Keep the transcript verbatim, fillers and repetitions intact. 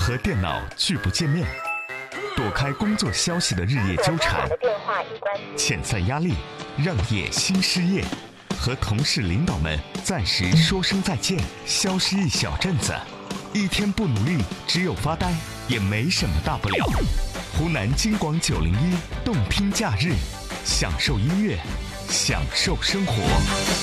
和电脑拒不见面，躲开工作消息的日夜纠缠，潜在压力让野心失业，和同事领导们暂时说声再见，消失一小阵子，一天不努力，只有发呆，也没什么大不了。湖南金广九零一动听假日，享受音乐，享受生活。